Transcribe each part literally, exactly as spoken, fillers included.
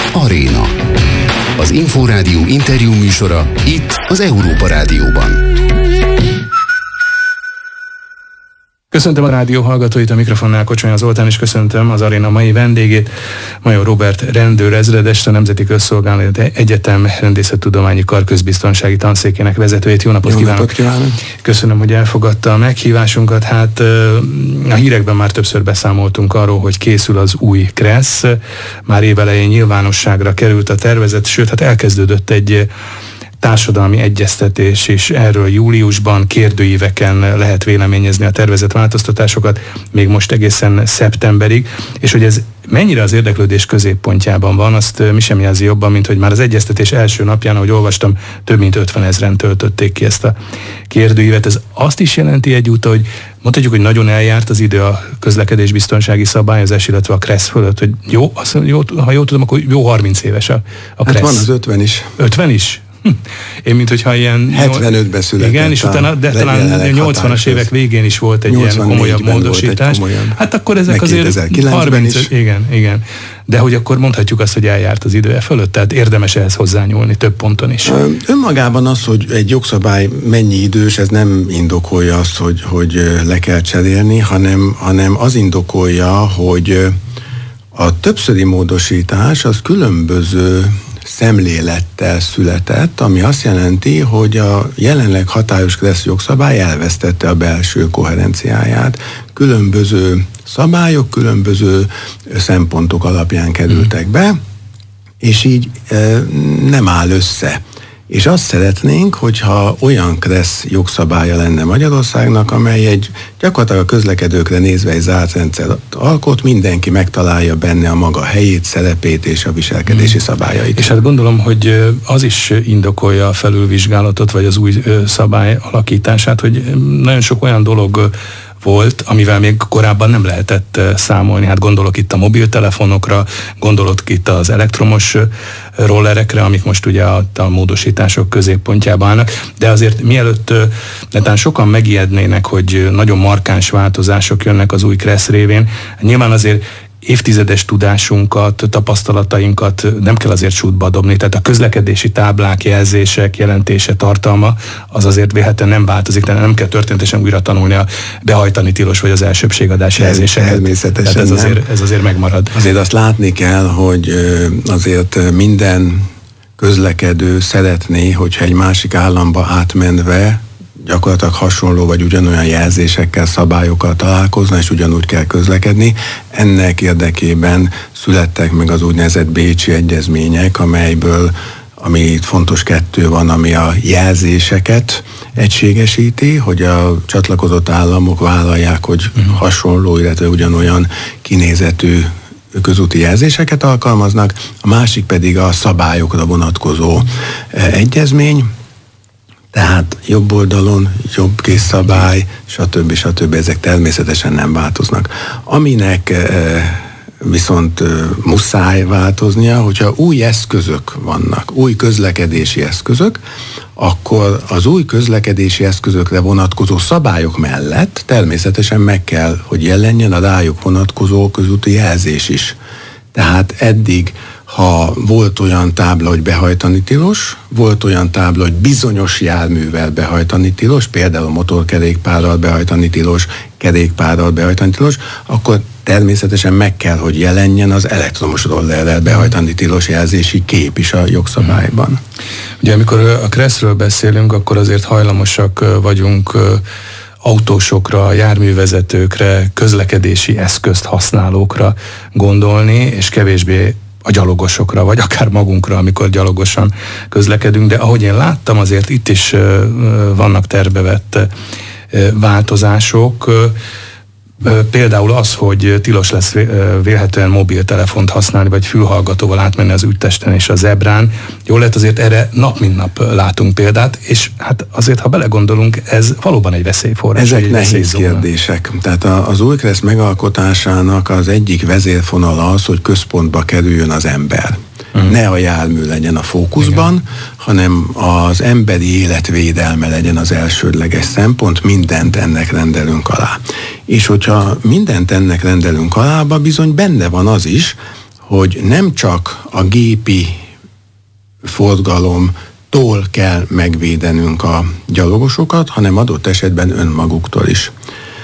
Aréna. Az Inforádió interjú műsora itt az Európa Rádióban. Köszöntöm a rádió hallgatóit, a mikrofonnál Kocsonyi Zoltán, és köszöntöm az Aréna mai vendégét, Major Róbert rendőrezredest, a Nemzeti Közszolgálati Egyetem Rendészettudományi Kar közbiztonsági tanszékének vezetőjét. Jó napot, Jó kívánok! napot kívánok! Köszönöm, hogy elfogadta a meghívásunkat. Hát a hírekben már többször beszámoltunk arról, hogy készül az új KRESZ. Már évelején nyilvánosságra került a tervezet, sőt, hát elkezdődött egy társadalmi egyeztetés is erről júliusban, kérdőíveken lehet véleményezni a tervezett változtatásokat, még most egészen szeptemberig, és hogy ez mennyire az érdeklődés középpontjában van, azt mi sem jelzi jobban, mint hogy már az egyeztetés első napján, ahogy olvastam, több mint ötvenezren töltötték ki ezt a kérdőívet. Ez azt is jelenti egyúttal, hogy mondhatjuk, hogy nagyon eljárt az idő a közlekedésbiztonsági szabályozás, illetve a KRESZ fölött, hogy jó, azt, jó, ha jól tudom, akkor jó harminc éves a, a KRESZ. Hát van az ötven is. ötven is? Én, mint hogyha ilyen... hetvenötben született. Igen, és utána, de talán nyolcvanas évek végén is volt egy ilyen komolyabb módosítás. Komolyabb. Hát akkor ezek azért harminc, is. Igen, igen. De hogy akkor mondhatjuk azt, hogy eljárt az idő e fölött, tehát érdemes ehhez hozzányúlni több ponton is. Önmagában az, hogy egy jogszabály mennyi idős, ez nem indokolja azt, hogy, hogy le kell cserélni, hanem, hanem az indokolja, hogy a többszöri módosítás az különböző szemlélettel született, ami azt jelenti, hogy a jelenleg hatályos KRESZ jogszabály elvesztette a belső koherenciáját. Különböző szabályok, különböző szempontok alapján kerültek be, és így e, nem áll össze. És azt szeretnénk, hogyha olyan KRESZ jogszabálya lenne Magyarországnak, amely egy gyakorlatilag a közlekedőkre nézve egy zárt rendszert alkot, mindenki megtalálja benne a maga helyét, szerepét és a viselkedési hmm. szabályait. És hát gondolom, hogy az is indokolja a felülvizsgálatot, vagy az új szabály alakítását, hogy nagyon sok olyan dolog volt, amivel még korábban nem lehetett számolni. Hát gondolok itt a mobiltelefonokra, gondolok itt az elektromos rollerekre, amik most ugye a, a módosítások középpontjában állnak, de azért mielőtt netán sokan megijednének, hogy nagyon markáns változások jönnek az új KRESZ révén, nyilván azért évtizedes tudásunkat, tapasztalatainkat nem kell azért sútba dobni, tehát a közlekedési táblák, jelzések, jelentése, tartalma, az azért véletlenül nem változik, tehát nem kell történetesen újra tanulni a behajtani tilos vagy az elsőbbségadás jelzéseket. Természetesen tehát ez azért, ez azért megmarad. Azért azt látni kell, hogy azért minden közlekedő szeretné, hogyha egy másik államba átmenve gyakorlatilag hasonló vagy ugyanolyan jelzésekkel, szabályokkal találkozna, és ugyanúgy kell közlekedni. Ennek érdekében születtek meg az úgynevezett bécsi egyezmények, amelyből, ami itt fontos kettő van, ami a jelzéseket egységesíti, hogy a csatlakozott államok vállalják, hogy uh-huh. hasonló, illetve ugyanolyan kinézetű közúti jelzéseket alkalmaznak, a másik pedig a szabályokra vonatkozó egyezmény, tehát jobb oldalon, jobb készszabály, stb. stb. Ezek természetesen nem változnak. Aminek e, viszont e, muszáj változnia, hogyha új eszközök vannak, új közlekedési eszközök, akkor az új közlekedési eszközökre vonatkozó szabályok mellett természetesen meg kell, hogy jelenjen a rájuk vonatkozó közúti jelzés is. Tehát eddig, ha volt olyan tábla, hogy behajtani tilos, volt olyan tábla, hogy bizonyos járművel behajtani tilos, például motorkerékpárral behajtani tilos, kerékpárral behajtani tilos, akkor természetesen meg kell, hogy jelenjen az elektromos rollerrel behajtani tilos jelzési kép is a jogszabályban. Ugye amikor a KRESZ-ről beszélünk, akkor azért hajlamosak vagyunk autósokra, járművezetőkre, közlekedési eszközt használókra gondolni, és kevésbé a gyalogosokra, vagy akár magunkra, amikor gyalogosan közlekedünk, de ahogy én láttam, azért itt is vannak tervbe változások. Például az, hogy tilos lesz vélhetően mobiltelefont használni, vagy fülhallgatóval átmenni az úttesten és a zebrán. Jól lehet, azért erre nap mint nap látunk példát, és hát azért, ha belegondolunk, ez valóban egy veszélyforrás. Ezek egy nehéz veszélyzóna. kérdések. Tehát az új KRESZ megalkotásának az egyik vezérfonala az, hogy központba kerüljön az ember. Uh-huh. Ne a jármű legyen a fókuszban, igen, hanem az emberi életvédelme legyen az elsődleges szempont, mindent ennek rendelünk alá. És hogyha mindent ennek rendelünk alába, bizony benne van az is, hogy nem csak a gépi forgalomtól kell megvédenünk a gyalogosokat, hanem adott esetben önmaguktól is.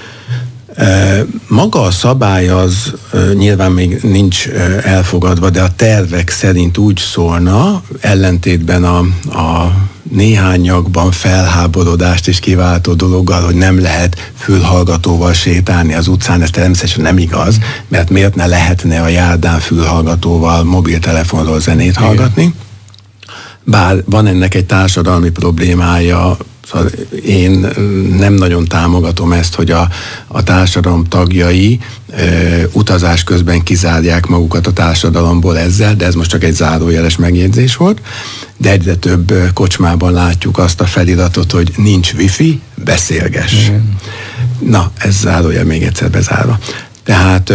Maga a szabály az nyilván még nincs elfogadva, de a tervek szerint úgy szólna, ellentétben a, a néhányakban felháborodást is kiváltó dologgal, hogy nem lehet fülhallgatóval sétálni az utcán, ez természetesen nem igaz, mert miért ne lehetne a járdán fülhallgatóval, mobiltelefonról zenét hallgatni. Bár van ennek egy társadalmi problémája, szóval én nem nagyon támogatom ezt, hogy a, a társadalom tagjai e, utazás közben kizárják magukat a társadalomból ezzel, de ez most csak egy zárójeles megjegyzés volt. De egyre több kocsmában látjuk azt a feliratot, hogy nincs wifi, beszélgess. Igen. Na, ez zárójel még egyszer bezárva. Tehát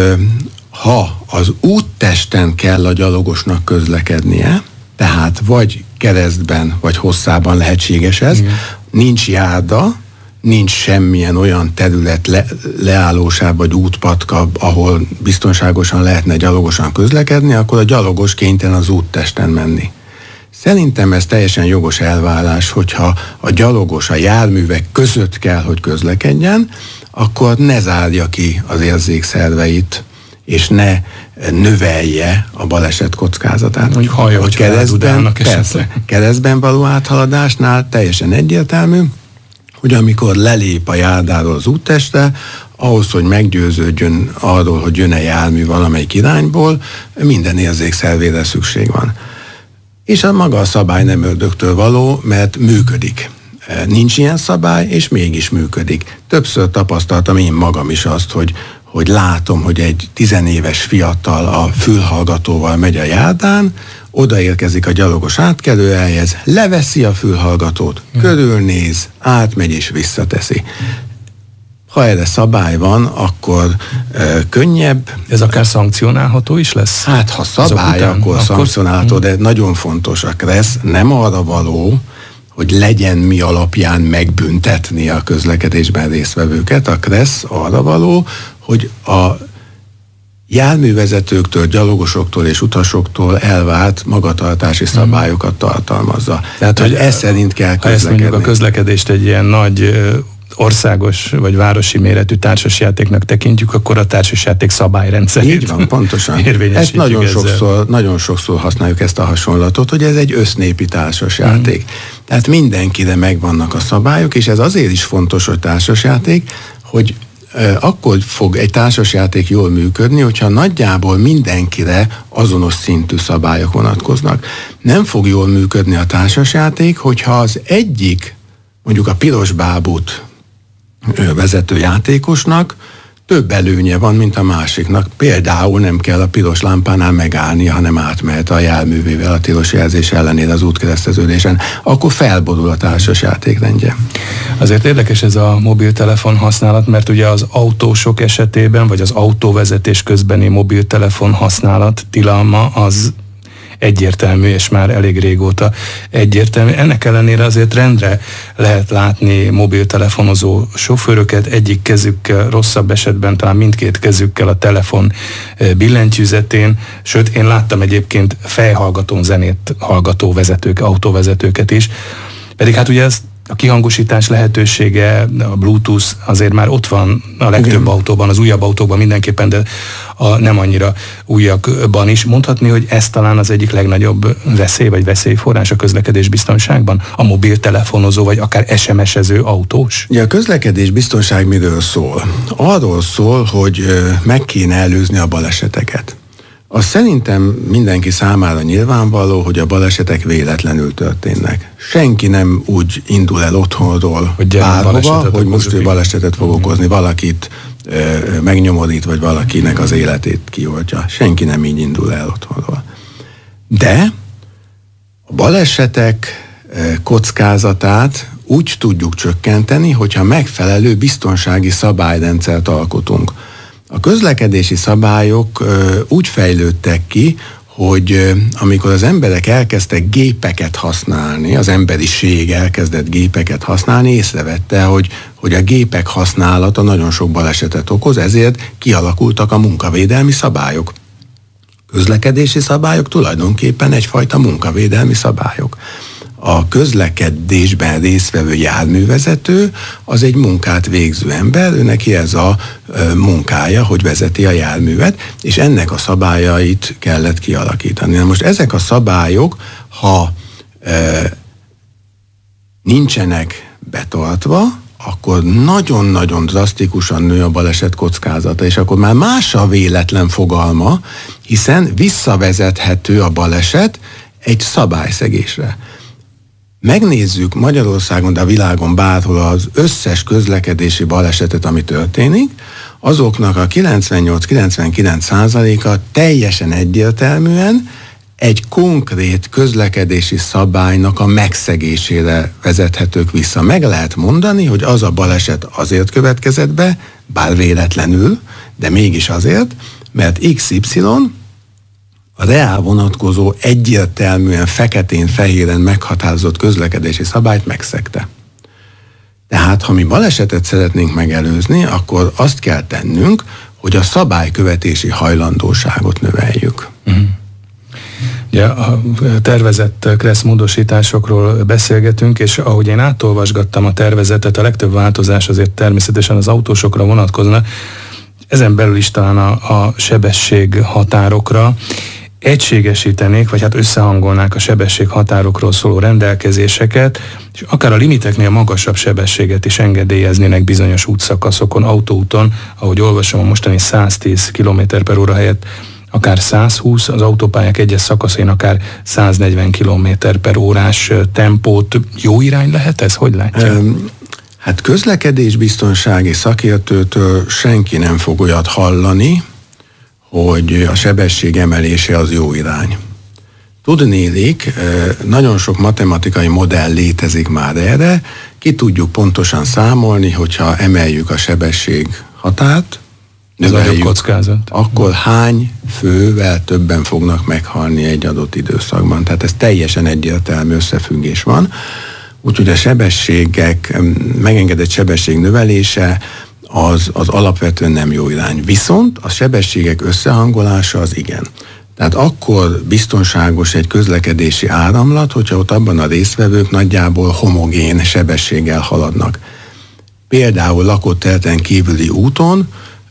ha az úttesten kell a gyalogosnak közlekednie, tehát vagy keresztben, vagy hosszában lehetséges ez, igen. Nincs járda, nincs semmilyen olyan terület, le, leállósáv vagy útpatka, ahol biztonságosan lehetne gyalogosan közlekedni, akkor a gyalogos kénytelen az úttesten menni. Szerintem ez teljesen jogos elvárás, hogyha a gyalogos a járművek között kell, hogy közlekedjen, akkor ne zárja ki az érzékszerveit, és ne növelje a baleset kockázatát. Mondjuk hallja, a keresztben, persze, keresztben való áthaladásnál teljesen egyértelmű, hogy amikor lelép a járdáról az úttestre, ahhoz, hogy meggyőződjön arról, hogy jön-e jármű valamelyik irányból, minden érzékszervére szükség van. És a maga a szabály nem ördögtől való, mert működik. Nincs ilyen szabály, és mégis működik. Többször tapasztaltam én magam is azt, hogy hogy látom, hogy egy tizenéves fiatal a fülhallgatóval megy a járdán, odaérkezik a gyalogos átkelőhelyhez, leveszi a fülhallgatót, hmm. körülnéz, átmegy és visszateszi. Ha erre szabály van, akkor ö, könnyebb. Ez akár szankcionálható is lesz? Hát, ha szabály, után, akkor, akkor szankcionálható, de nagyon fontos, a kressz nem arra való, hogy legyen mi alapján megbüntetni a közlekedésben résztvevőket. A kressz arra való, hogy a járművezetőktől, gyalogosoktól és utasoktól elvárt magatartási szabályokat tartalmazza. Tehát, hogy ez szerint kell közlekedni. Ha ezt mondjuk a közlekedést egy ilyen nagy országos vagy városi méretű társasjátéknak tekintjük, akkor a társasjáték szabályrendszerét így van, pontosan. Ezt nagyon sokszor, nagyon sokszor használjuk ezt a hasonlatot, hogy ez egy össznépi társasjáték. Mm. Tehát mindenkire megvannak a szabályok, és ez azért is fontos, hogy társasjáték, hogy akkor fog egy társasjáték jól működni, hogyha nagyjából mindenkire azonos szintű szabályok vonatkoznak. Nem fog jól működni a társasjáték, hogyha az egyik, mondjuk a piros bábút vezető játékosnak több előnye van, mint a másiknak. Például nem kell a piros lámpánál megállni, hanem átmehet a járművével a tilos jelzés ellenére az útkereszteződésen. Akkor felborul a társas játékrendje. Azért érdekes ez a mobiltelefon használat, mert ugye az autósok esetében, vagy az autóvezetés közbeni mobiltelefon használat tilalma az egyértelmű, és már elég régóta egyértelmű. Ennek ellenére azért rendre lehet látni mobiltelefonozó sofőröket, egyik kezükkel, rosszabb esetben talán mindkét kezükkel a telefon billentyűzetén, sőt, én láttam egyébként fejhallgatón zenét hallgató vezetők, autóvezetőket is, pedig hát ugye ez a kihangosítás lehetősége, a Bluetooth azért már ott van a legtöbb igen. autóban, az újabb autókban mindenképpen, de a nem annyira újakban is. Mondhatni, hogy ez talán az egyik legnagyobb veszély, vagy veszélyforrás a közlekedés biztonságban? A mobiltelefonozó, vagy akár es em es-ező autós? Ja, a közlekedés biztonság miről szól? Arról szól, hogy meg kéne előzni a baleseteket. Az szerintem mindenki számára nyilvánvaló, hogy a balesetek véletlenül történnek. Senki nem úgy indul el otthonról hogy bárhova, hogy most ő balesetet fog okozni, valakit ö, megnyomorít, vagy valakinek az életét kioltja. Senki nem így indul el otthonról. De a balesetek ö, kockázatát úgy tudjuk csökkenteni, hogyha megfelelő biztonsági szabályrendszert alkotunk. A közlekedési szabályok ö, úgy fejlődtek ki, hogy ö, amikor az emberek elkezdtek gépeket használni, az emberiség elkezdett gépeket használni, észrevette, hogy, hogy a gépek használata nagyon sok balesetet okoz, ezért kialakultak a munkavédelmi szabályok. közlekedési szabályok tulajdonképpen egyfajta munkavédelmi szabályok. A közlekedésben résztvevő járművezető az egy munkát végző ember, ő neki ez a munkája, hogy vezeti a járművet, és ennek a szabályait kellett kialakítani. Na most ezek a szabályok, ha e, nincsenek betartva, akkor nagyon-nagyon drasztikusan nő a baleset kockázata, és akkor már más a véletlen fogalma, hiszen visszavezethető a baleset egy szabályszegésre. Megnézzük Magyarországon, de a világon bárhol az összes közlekedési balesetet, ami történik, azoknak a kilencvennyolc-kilencvenkilenc százaléka teljesen egyértelműen egy konkrét közlekedési szabálynak a megszegésére vezethetők vissza. Meg lehet mondani, hogy az a baleset azért következett be, bár véletlenül, de mégis azért, mert iksz ipszilon a reál vonatkozó egyértelműen feketén-fehéren meghatározott közlekedési szabályt megszegte. Tehát, ha mi balesetet szeretnénk megelőzni, akkor azt kell tennünk, hogy a szabálykövetési hajlandóságot növeljük. Uh-huh. Ugye a tervezett KRESZ módosításokról beszélgetünk, és ahogy én átolvasgattam a tervezetet, a legtöbb változás azért természetesen az autósokra vonatkozna, ezen belül is talán a, a sebesség határokra. Egységesítenék, vagy hát összehangolnák a sebesség határokról szóló rendelkezéseket, és akár a limiteknél magasabb sebességet is engedélyeznének bizonyos útszakaszokon, autóúton, ahogy olvasom, a mostani száztíz kilométer per óra helyett akár száz húsz, az autópályák egyes szakaszain akár száznegyven kilométer per órás tempót. Jó irány lehet ez? Hogy látja? Um, hát közlekedésbiztonsági szakértőtől senki nem fog olyat hallani, hogy a sebesség emelése az jó irány. Tudnélik, nagyon sok matematikai modell létezik már erre, ki tudjuk pontosan számolni, hogyha emeljük a sebesség határt, növeljük, kockázat. Akkor hány fővel többen fognak meghalni egy adott időszakban. Tehát ez teljesen egyértelmű összefüggés van. Úgyhogy a sebességek, megengedett sebesség növelése az, az alapvetően nem jó irány. Viszont a sebességek összehangolása az igen. Tehát akkor biztonságos egy közlekedési áramlat, hogyha ott abban a résztvevők nagyjából homogén sebességgel haladnak. Például lakott területen kívüli úton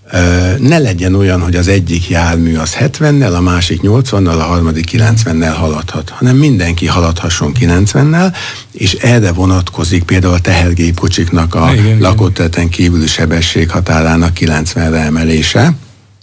ne legyen olyan, hogy az egyik jármű az hetvennel, a másik nyolcvannal, a harmadik kilencvennel haladhat, hanem mindenki haladhasson kilencvennel, és erre vonatkozik például a tehergépkocsiknak a lakott területen kívüli sebességhatárának kilencvenre emelése,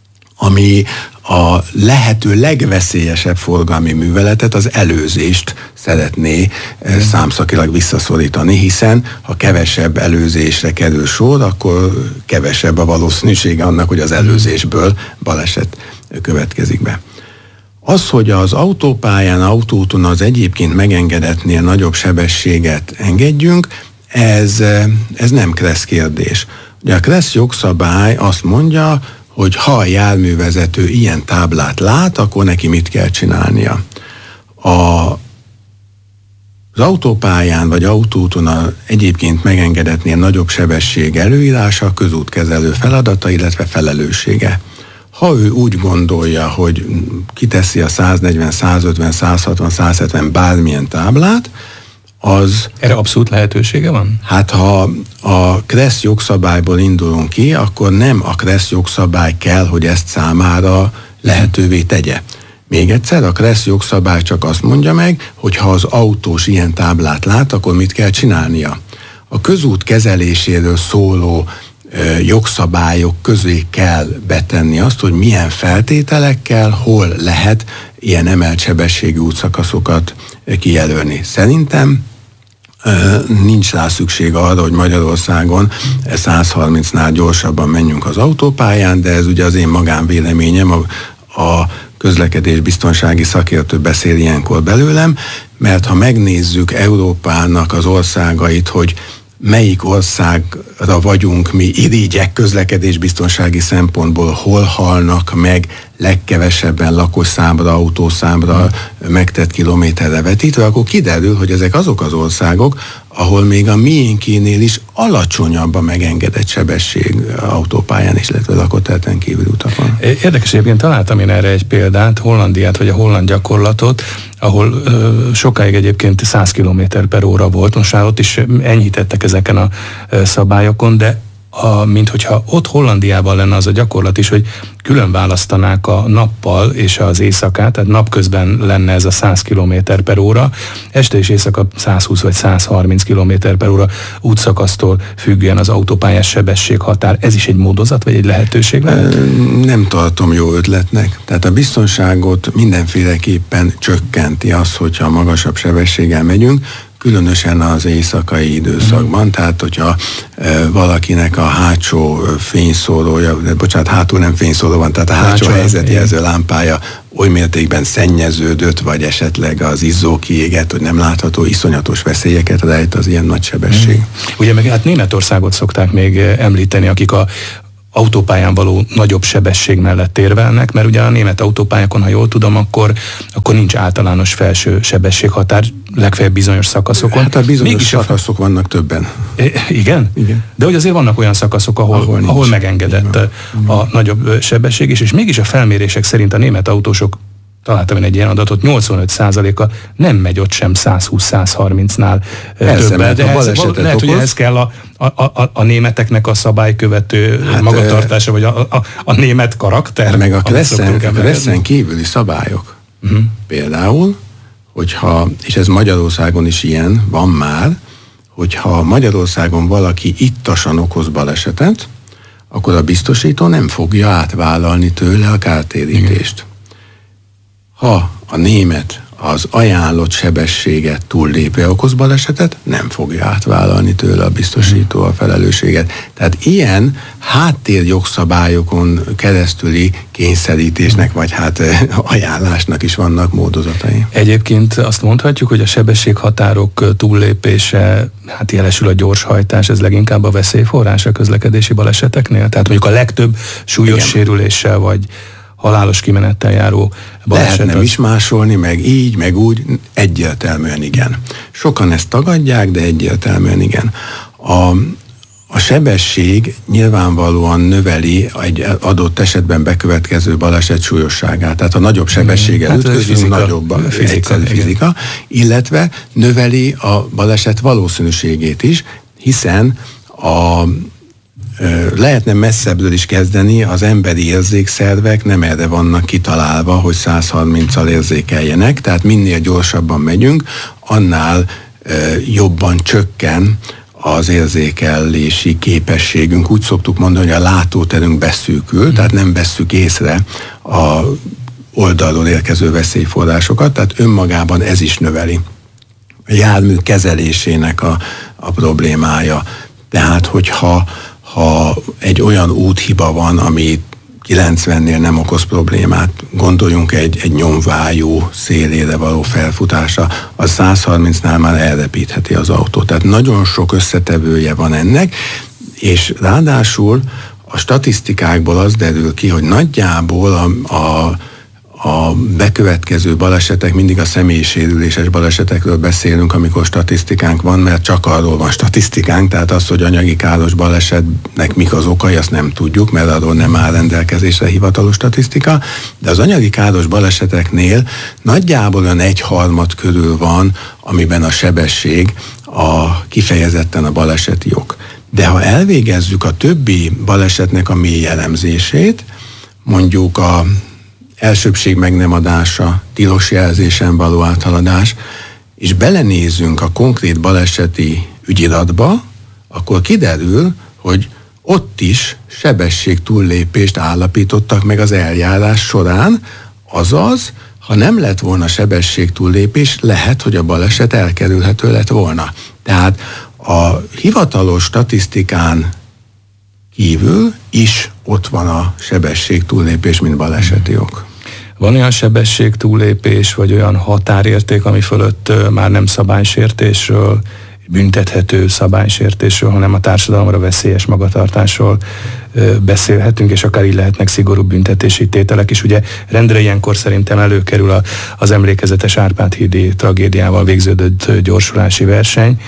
ami a lehető legveszélyesebb forgalmi műveletet, az előzést szeretné mm. számszakilag visszaszorítani, hiszen ha kevesebb előzésre kerül sor, akkor kevesebb a valószínűsége annak, hogy az előzésből baleset következik be. Az, hogy az autópályán, autóúton az egyébként megengedetnél nagyobb sebességet engedjünk, ez, ez nem KRESZ kérdés. Ugye a KRESZ jogszabály azt mondja, hogy ha a járművezető ilyen táblát lát, akkor neki mit kell csinálnia. A, az autópályán vagy autóúton a egyébként megengedetnél nagyobb sebesség előírása a közútkezelő feladata, illetve felelőssége. Ha ő úgy gondolja, hogy kiteszi a száznegyven, százötven, százhatvan, százhetven bármilyen táblát, az... Erre abszolút lehetősége van? Hát ha a KRESZ jogszabályból indulunk ki, akkor nem a KRESZ jogszabály kell, hogy ezt számára lehetővé tegye. Még egyszer, a KRESZ jogszabály csak azt mondja meg, hogy ha az autós ilyen táblát lát, akkor mit kell csinálnia. A közút kezeléséről szóló ö, jogszabályok közé kell betenni azt, hogy milyen feltételekkel, hol lehet ilyen emelt sebességű útszakaszokat kijelölni. Szerintem nincs rá szükség arra, hogy Magyarországon száz harmincnál gyorsabban menjünk az autópályán, de ez ugye az én magánvéleményem, a, a közlekedésbiztonsági szakértő beszél ilyenkor belőlem, mert ha megnézzük Európának az országait, hogy melyik országra vagyunk mi irigyek közlekedésbiztonsági szempontból, hol halnak meg legkevesebben lakosszámra, autószámra megtett kilométerre vetítve, akkor kiderül, hogy ezek azok az országok, ahol még a miénkénél is alacsonyabb a megengedett sebesség autópályán is, illetve lakóterületen kívüli utakon. Érdekes, egyébként találtam én erre egy példát, Hollandiát, vagy a holland gyakorlatot, ahol ö, sokáig egyébként száz kilométer per óra volt, most már ott is enyhítettek ezeken a ö, szabályokon, de a, mint hogyha ott Hollandiában lenne az a gyakorlat is, hogy külön választanák a nappal és az éjszakát, tehát napközben lenne ez a száz kilométer per óra, este és éjszaka százhúsz vagy száz harminc kilométer per óra útszakasztól függően az autópályás sebességhatár. Ez is egy módozat, vagy egy lehetőség lehet? Nem tartom jó ötletnek. Tehát a biztonságot mindenféleképpen csökkenti az, hogyha magasabb sebességgel megyünk, különösen az éjszakai időszakban, tehát hogyha e, valakinek a hátsó fényszórója, de bocsánat, hátul nem fényszóró van, tehát a hátsó, hátsó helyzetjelző lámpája oly mértékben szennyeződött, vagy esetleg az izzó kiégett, hogy nem látható, iszonyatos veszélyeket rejt az ilyen nagy sebesség. Mm. Ugye meg hát Németországot szokták még említeni, akik a autópályán való nagyobb sebesség mellett érvelnek, mert ugye a német autópályákon, ha jól tudom, akkor, akkor nincs általános felső sebességhatár, legfeljebb bizonyos szakaszokon. Hát a bizonyos Mégis szakaszok a... vannak többen. E, igen? igen? De hogy azért vannak olyan szakaszok, ahol, ahol, ahol megengedett a, a nagyobb sebesség is, és mégis a felmérések szerint a német autósok, találtam én egy ilyen adatot, nyolcvanöt százaléka nem megy ott sem száz húsz száz harmincnál többet, de ez, lehet, hogy ez kell a, a, a, a németeknek a szabálykövető hát, magatartása, vagy a, a, a német karakter. Meg a Kreszen kívüli szabályok. Uh-huh. Például, hogyha, és ez Magyarországon is ilyen, van már, hogyha Magyarországon valaki ittasan okoz balesetet, akkor a biztosító nem fogja átvállalni tőle a kártérítést. Igen. Ha a német az ajánlott sebességet túllépve okoz balesetet, nem fogja átvállalni tőle a biztosító a felelősséget. Tehát ilyen háttérjogszabályokon keresztüli kényszerítésnek, vagy hát ajánlásnak is vannak módozatai. Egyébként azt mondhatjuk, hogy a sebességhatárok túllépése, hát jelesül a gyorshajtás, ez leginkább a veszélyforrás a közlekedési baleseteknél? Tehát mondjuk a legtöbb súlyos Igen. sérüléssel, vagy halálos kimenettel járó baleset. Lehetne is másolni, meg így, meg úgy, egyértelműen igen. Sokan ezt tagadják, de egyértelműen igen. A, a sebesség nyilvánvalóan növeli egy adott esetben bekövetkező baleset súlyosságát. Tehát a nagyobb sebességgel hát ütközünk, nagyobb a fizika, fizika, illetve növeli a baleset valószínűségét is, hiszen a lehetne messzebbről is kezdeni, az emberi érzékszervek nem erre vannak kitalálva, hogy száz harminccal érzékeljenek, tehát minél gyorsabban megyünk, annál e, jobban csökken az érzékelési képességünk. Úgy szoktuk mondani, hogy a látóterünk beszűkül, tehát nem vesszük észre a oldalról érkező veszélyforrásokat, tehát önmagában ez is növeli a jármű kezelésének a, a problémája. Tehát, hogyha ha egy olyan úthiba van, ami kilencvennél nem okoz problémát, gondoljunk egy, egy nyomvájú szélére való felfutásra, a száz harmincnál már elrepítheti az autót. Tehát nagyon sok összetevője van ennek, és ráadásul a statisztikákból az derül ki, hogy nagyjából a, a a bekövetkező balesetek, mindig a személyisérüléses balesetekről beszélünk, amikor statisztikánk van, mert csak arról van statisztikánk, tehát az, hogy anyagi káros balesetnek mik az okai, azt nem tudjuk, mert arról nem áll rendelkezésre hivatalos statisztika, de az anyagi káros baleseteknél nagyjából olyan egyharmad körül van, amiben a sebesség a kifejezetten a baleseti ok. De ha elvégezzük a többi balesetnek a mély elemzését, mondjuk a elsőbbség meg nem adása, tilos jelzésen való áthaladás, és belenézzünk a konkrét baleseti ügyiratba, akkor kiderül, hogy ott is sebesség túllépést állapítottak meg az eljárás során, azaz, ha nem lett volna sebesség túllépés, lehet, hogy a baleset elkerülhető lett volna. Tehát a hivatalos statisztikán kívül is ott van a sebesség túllépés, mint baleseti ok. Van olyan sebesség túllépés, vagy olyan határérték, ami fölött már nem szabálysértésről, büntethető szabálysértésről, hanem a társadalomra veszélyes magatartásról beszélhetünk, és akár így lehetnek szigorú büntetési tételek is. Ugye rendre ilyenkor szerintem előkerül a, az emlékezetes Árpád-hídi tragédiával végződött gyorsulási verseny,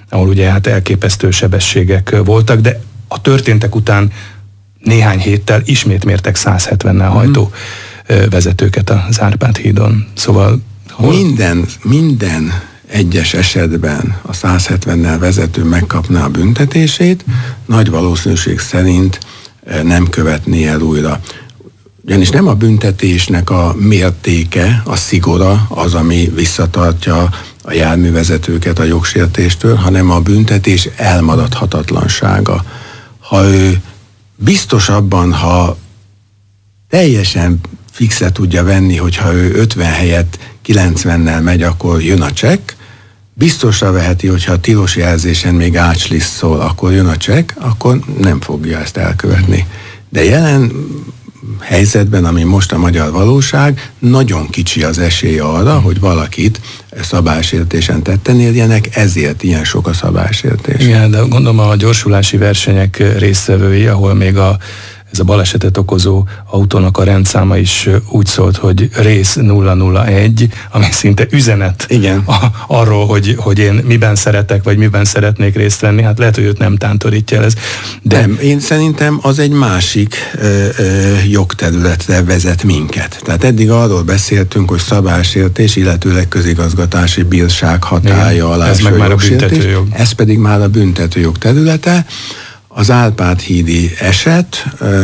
ahol ugye hát elképesztő sebességek voltak, de a történtek után néhány héttel ismét mértek száz hetvennel hajtó mm. vezetőket az Árpád hídon. Szóval hol... minden, minden egyes esetben a száz hetvennel vezető megkapná a büntetését, nagy valószínűség szerint nem követné el újra. Ugyanis nem a büntetésnek a mértéke, a szigora az, ami visszatartja a járművezetőket a jogsértéstől, hanem a büntetés elmaradhatatlansága. Ha ő biztos abban, ha teljesen fixe tudja venni, hogyha ő ötven helyett kilencvennel megy, akkor jön a csekk, biztosra veheti, hogyha a tilos jelzésen még átslisszol, akkor jön a csekk, akkor nem fogja ezt elkövetni. De jelen helyzetben, ami most a magyar valóság, nagyon kicsi az esély arra, hogy valakit szabálysértésen tetten érjenek, ezért ilyen sok a szabálysértés. Igen, de gondolom a gyorsulási versenyek résztvevői, ahol még a ez a balesetet okozó autónak a rendszáma is úgy szólt, hogy rész nulla nulla egy, ami szinte üzenet Igen. A, arról, hogy, hogy én miben szeretek, vagy miben szeretnék részt venni. Hát lehet, hogy őt nem tántorítja ez. De... Nem, én szerintem az egy másik ö, ö, jogterületre vezet minket. Tehát eddig arról beszéltünk, hogy szabálysértés, illetőleg közigazgatási bírság hatálya alá ez meg már a büntetőjog. Ez pedig már a büntetőjog területe. Az Árpád-hídi eset,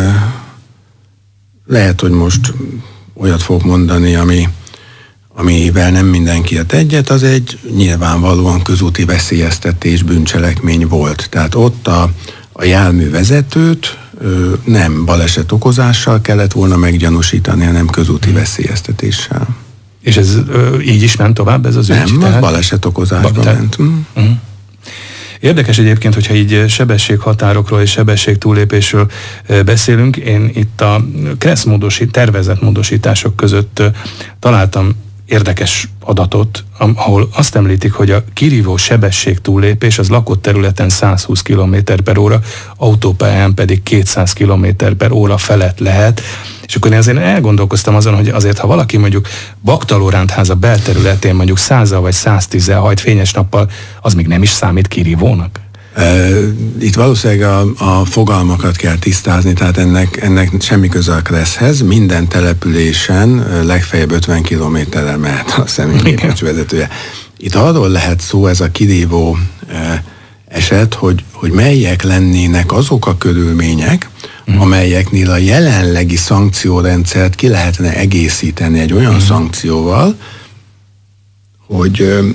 lehet, hogy most olyat fogok mondani, ami, amivel nem mindenki ért egyet, az egy nyilvánvalóan közúti veszélyeztetés bűncselekmény volt. Tehát ott a, a járművezetőt nem baleset okozással kellett volna meggyanúsítani, hanem közúti veszélyeztetéssel. És ez így is ment tovább, ez az ügy? Nem, tehát... baleset okozásba ba- ment. Mm. Mm. Érdekes egyébként, hogyha így sebességhatárokról és sebességtúllépésről beszélünk. Én itt a KRESZ módosít, tervezett módosítások között találtam érdekes adatot, ahol azt említik, hogy a kirívó sebességtúllépés az lakott területen száz húsz kilométer per óra, autópályán pedig kétszáz kilométer per óra felett lehet. És akkor én azért elgondolkoztam azon, hogy azért, ha valaki mondjuk Baktalórántháza belterületén mondjuk százzal vagy száztízzel hajt fényes nappal, az még nem is számít kirívónak? Itt valószínűleg a, a fogalmakat kell tisztázni, tehát ennek, ennek semmi köze a KRESZ-hez. Minden településen legfeljebb ötven kilométerrel mehet a személygépkocsi vezetője. Itt arról lehet szó, ez a kirívó eset, hogy, hogy melyek lennének azok a körülmények, mm. amelyeknél a jelenlegi szankciórendszert ki lehetne egészíteni egy olyan mm. szankcióval, hogy ö,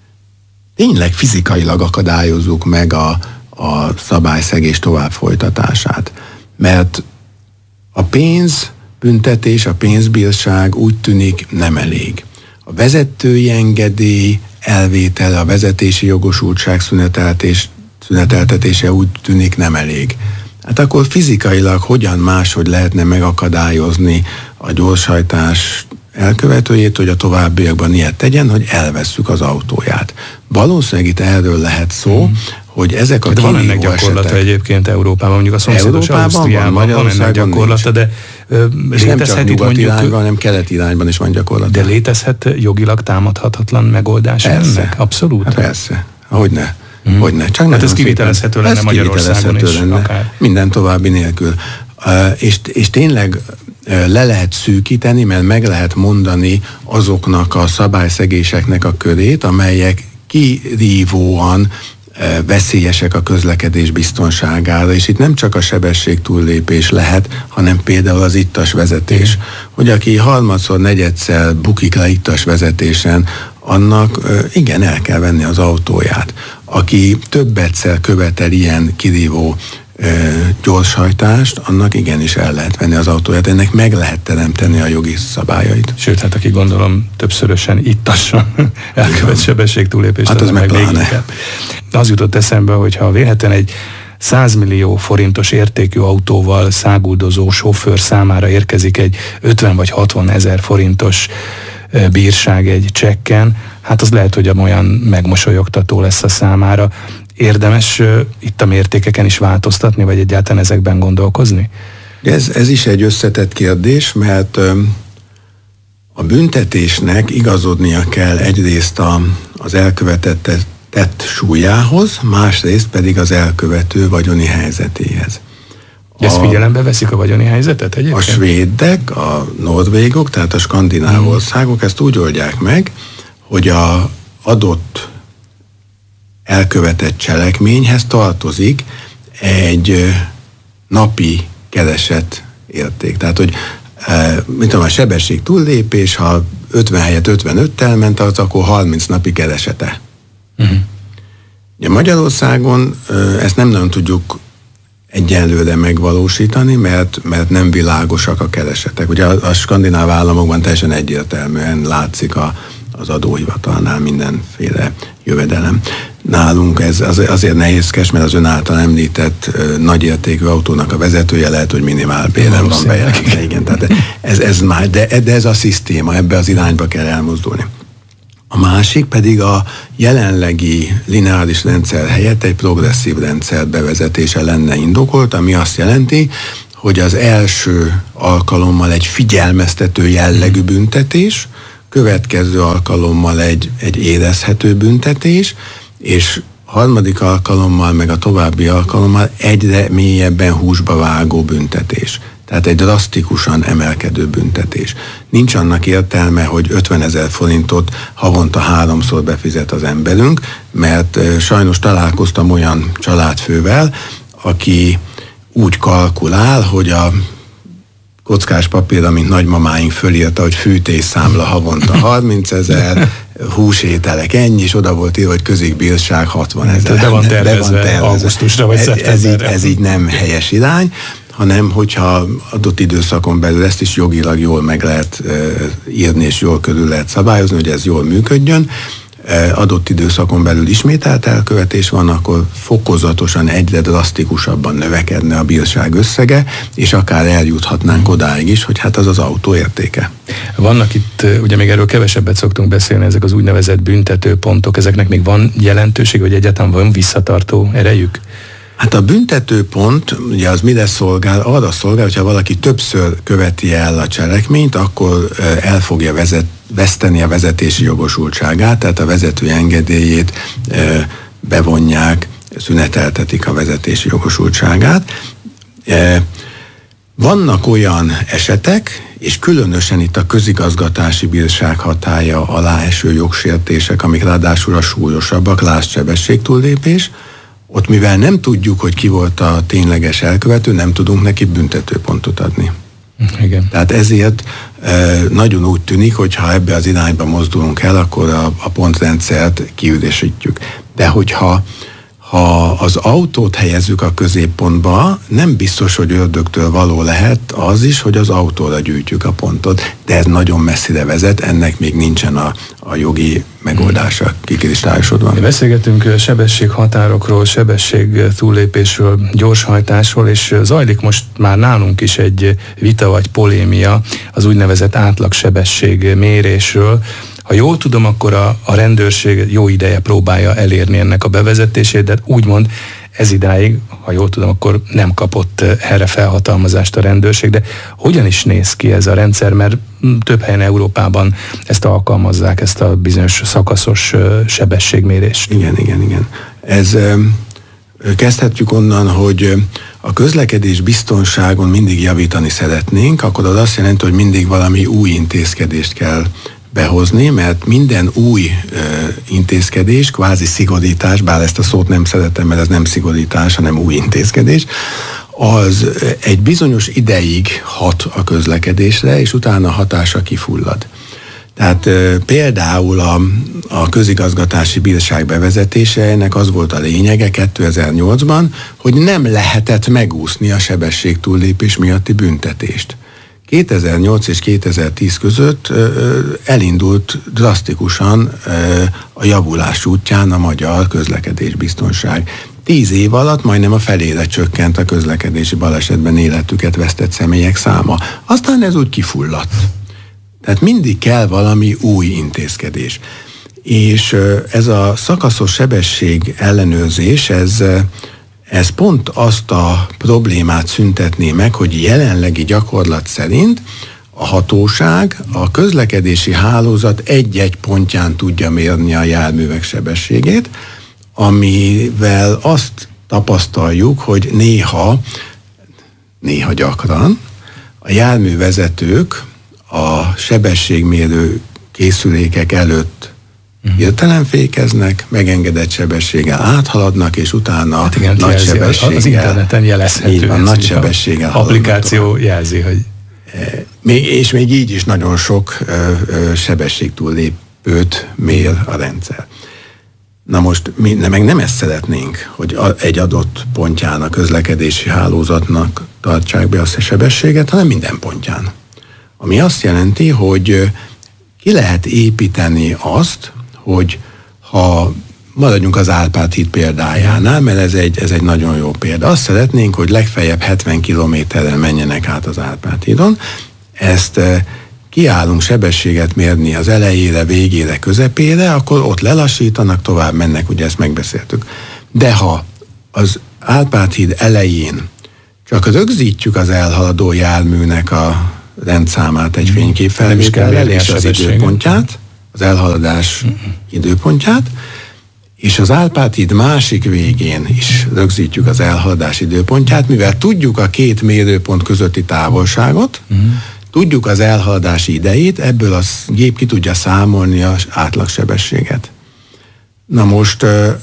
tényleg fizikailag akadályozzuk meg a, a szabályszegés tovább folytatását. Mert a pénzbüntetés, a pénzbírság úgy tűnik nem elég. A vezetői engedély elvétele, a vezetési jogosultság szüneteltés, szüneteltetése úgy tűnik nem elég. Hát akkor fizikailag hogyan máshogy lehetne megakadályozni a gyorshajtás elkövetőjét, hogy a továbbiakban ilyet tegyen, hogy elvesszük az autóját. Valószínűleg itt erről lehet szó, mm. hogy ezek a kirívó esetek... Van ennek gyakorlata egyébként Európában, mondjuk a szomszédos Ausztriában van, van ennek gyakorlata, de ö, és nem csak nyugat mondjuk, irányban, hanem kelet irányban is van gyakorlata. De létezhet jogilag támadhatatlan megoldás persze. ennek? Abszolút? Hát persze. Hogyne. Mm. Hogyne. Csak hát ez kivitelezhető lenne Magyarországon is. Lenne, akár. Minden további nélkül. Uh, és, és tényleg uh, le lehet szűkíteni, mert meg lehet mondani azoknak a szabályszegéseknek a körét, amelyek kirívóan uh, veszélyesek a közlekedés biztonságára, és itt nem csak a sebességtúllépés lehet, hanem például az ittas vezetés. Mm. Hogy aki harmadszor, negyedszer bukik le ittas vezetésen, annak uh, igen, el kell venni az autóját. Aki több egyszer követel ilyen kirívó gyorshajtást, annak igenis el lehet venni az autóját, ennek meg lehet teremteni a jogi szabályait. Sőt, hát aki gondolom többszörösen ittasson elkövet sebességtúllépést, hát az meg pláne. Az jutott eszembe, hogy ha véletlen egy száz millió forintos értékű autóval száguldozó sofőr számára érkezik egy ötven vagy hatvan ezer forintos bírság egy csekken, hát az lehet, hogy olyan megmosolyogtató lesz a számára. Érdemes uh, itt a mértékeken is változtatni, vagy egyáltalán ezekben gondolkozni? Ez, ez is egy összetett kérdés, mert um, a büntetésnek igazodnia kell egyrészt a, az elkövetett tett súlyához, másrészt pedig az elkövető vagyoni helyzetéhez. De ezt figyelembe veszik a vagyoni helyzetet egyébként? A svédek, a norvégok, tehát a skandináv hmm. országok ezt úgy oldják meg, hogy a adott elkövetett cselekményhez tartozik egy napi keresett érték. Tehát, hogy mint tudom, a sebesség túllépés, ha ötven helyett ötvenöttel ment, az akkor harminc napi keresete. Uh-huh. Ugye Magyarországon ezt nem nagyon tudjuk egyenlőre megvalósítani, mert, mert nem világosak a keresetek. Ugye a, a skandináv államokban teljesen egyértelműen látszik a, az adóhivatalnál mindenféle jövedelem. Nálunk ez az, azért nehézkes, mert az ön által említett uh, nagyértékű autónak a vezetője lehet, hogy minimálbéren van bejelentve. Igen, tehát ez, ez már, de, de ez a szisztéma, ebbe az irányba kell elmozdulni. A másik pedig a jelenlegi lineáris rendszer helyett egy progresszív rendszer bevezetése lenne indokolt, ami azt jelenti, hogy az első alkalommal egy figyelmeztető jellegű büntetés, következő alkalommal egy, egy érezhető büntetés, és harmadik alkalommal, meg a további alkalommal egyre mélyebben húsba vágó büntetés. Tehát egy drasztikusan emelkedő büntetés. Nincs annak értelme, hogy ötvenezer forintot havonta háromszor befizet az emberünk, mert sajnos találkoztam olyan családfővel, aki úgy kalkulál, hogy a kockás papír, amit nagymamáink fölírta, hogy fűtésszámla havonta harmincezer, húsételek ennyi, és oda volt írva, hogy közikbírság hatvanezer. De van tervezve, tervezve augusztusra vagy szeptemberre. Ez, ez, így, ez így nem helyes irány, hanem hogyha adott időszakon belül ezt is jogilag jól meg lehet e, írni, és jól körül lehet szabályozni, hogy ez jól működjön, e, adott időszakon belül ismételt elkövetés van, akkor fokozatosan egyre drasztikusabban növekedne a bírság összege, és akár eljuthatnánk odáig is, hogy hát az az autó értéke. Vannak itt, ugye még erről kevesebbet szoktunk beszélni, ezek az úgynevezett büntetőpontok, ezeknek még van jelentőség, vagy egyáltalán van visszatartó erejük? Hát a büntetőpont, ugye az mire szolgál? Arra szolgál, hogyha valaki többször követi el a cselekményt, akkor el fogja vezet, veszteni a vezetési jogosultságát, tehát a vezető engedélyét bevonják, szüneteltetik a vezetési jogosultságát. Vannak olyan esetek, és különösen itt a közigazgatási bírság hatálya alá eső jogsértések, amik ráadásul a súlyosabbak, lásd sebességtúllépés, ott mivel nem tudjuk, hogy ki volt a tényleges elkövető, nem tudunk neki büntetőpontot adni. Igen. Tehát ezért e, nagyon úgy tűnik, hogy ha ebbe az irányba mozdulunk el, akkor a, a pontrendszert kiüresítjük. De hogyha ha az autót helyezzük a középpontba, nem biztos, hogy ördögtől való lehet az is, hogy az autóra gyűjtjük a pontot, de ez nagyon messzire vezet, ennek még nincsen a, a jogi megoldása kikristályosodva. Beszélgetünk sebességhatárokról, sebesség túllépésről, gyorshajtásról, és zajlik most már nálunk is egy vita vagy polémia az úgynevezett átlagsebesség mérésről. Ha jól tudom, akkor a, a rendőrség jó ideje próbálja elérni ennek a bevezetését, de úgymond ez idáig, ha jól tudom, akkor nem kapott erre felhatalmazást a rendőrség, de hogyan is néz ki ez a rendszer, mert több helyen Európában ezt alkalmazzák, ezt a bizonyos szakaszos sebességmérést. Igen, igen, igen. Ez kezdhetjük onnan, hogy a közlekedés biztonságon mindig javítani szeretnénk, akkor az azt jelenti, hogy mindig valami új intézkedést kell behozni, mert minden új ö, intézkedés, kvázi szigorítás, bár ezt a szót nem szeretem, mert ez nem szigorítás, hanem új intézkedés, az egy bizonyos ideig hat a közlekedésre, és utána hatása kifullad. Tehát ö, például a, a közigazgatási bírság bevezetése, ennek az volt a lényege kétezer-nyolcban, hogy nem lehetett megúszni a sebességtúllépés miatti büntetést. kétezer-nyolc és kétezer-tíz között ö, elindult drasztikusan ö, a javulás útján a magyar közlekedésbiztonság. Tíz év alatt majdnem a felére csökkent a közlekedési balesetben életüket vesztett személyek száma. Aztán ez úgy kifulladt. Tehát mindig kell valami új intézkedés. És ö, ez a szakaszos sebesség ellenőrzés, ez Ez pont azt a problémát szüntetné meg, hogy jelenlegi gyakorlat szerint a hatóság a közlekedési hálózat egy-egy pontján tudja mérni a járművek sebességét, amivel azt tapasztaljuk, hogy néha, néha gyakran a járművezetők a sebességmérő készülékek előtt hirtelen fékeznek, megengedett sebességgel áthaladnak, és utána hát igen, nagy sebességgel... Az interneten jelezhető. A nagy sebességgel applikáció jelzi, hogy... Még, és még így is nagyon sok ö, ö, sebességtúllépőt mér a rendszer. Na most mi meg nem ezt szeretnénk, hogy a, egy adott pontján a közlekedési hálózatnak tartsák be azt a sebességet, hanem minden pontján. Ami azt jelenti, hogy ki lehet építeni azt, hogy ha maradjunk az Árpád híd példájánál, mert ez egy, ez egy nagyon jó példa. Azt szeretnénk, hogy legfeljebb hetven kilométerrel menjenek át az Árpád hídon. Ezt kiállunk sebességet mérni az elejére, végére, közepére, akkor ott lelassítanak, tovább mennek, ugye ezt megbeszéltük. De ha az Árpád híd elején csak rögzítjük az elhaladó járműnek a rendszámát egy fényképfelvétellel és az időpontját, az elhaladás uh-huh. időpontját, és az Árpád híd másik végén is rögzítjük az elhaladás időpontját, mivel tudjuk a két mérőpont közötti távolságot, uh-huh. tudjuk az elhaladási idejét, ebből a gép ki tudja számolni az átlagsebességet. Na most